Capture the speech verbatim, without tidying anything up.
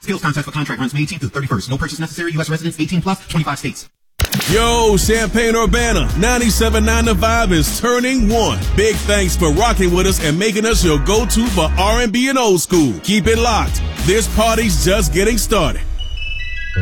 Skills contest for contract runs May eighteenth through thirty-first. No purchase necessary. U S residents eighteen plus, twenty-five states. Yo, Champaign-Urbana, ninety-seven point nine The Vibe is turning one. Big thanks for rocking with us and making us your go-to for R and B and old school. Keep it locked. This party's just getting started.